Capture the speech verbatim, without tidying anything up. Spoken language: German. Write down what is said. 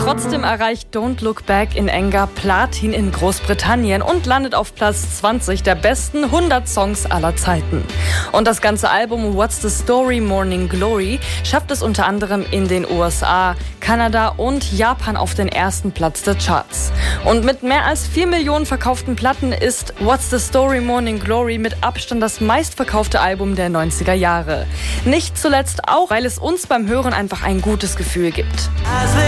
Trotzdem erreicht Don't Look Back in Anger Platin in Großbritannien und landet auf Platz zwanzig der besten hundert Songs aller Zeiten. Und das ganze Album What's the Story Morning Glory schafft es unter anderem in den U S A, Kanada und Japan auf den ersten Platz der Charts. Und mit mehr als vier Millionen verkauften Platten ist What's the Story Morning Glory mit Abstand das meistverkaufte Album der neunziger Jahre. Nicht zuletzt auch, weil es uns beim Hören einfach ein gutes Gefühl gibt.